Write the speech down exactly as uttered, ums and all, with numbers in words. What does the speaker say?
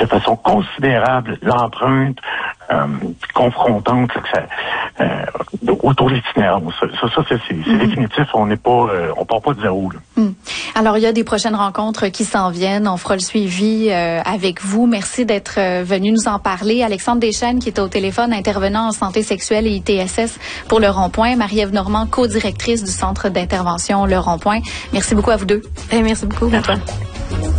façon considérable l'empreinte euh, confrontante là, que ça, euh, autour de l'itinérance. Ça, ça c'est, c'est, c'est mm-hmm. définitif. On n'est pas, euh, on part pas de zéro. Là. Mm. Alors, il y a des prochaines rencontres qui s'en viennent. On fera le suivi euh, avec vous. Merci d'être euh, venu nous en parler. Alexandre Deschênes, qui est au téléphone, intervenant en santé sexuelle et I T S S pour Le Rond-Point. Marie-Ève Normand, co-directrice du Centre d'intervention Le Rond-Point. Merci beaucoup à vous deux. Et merci beaucoup. À toi.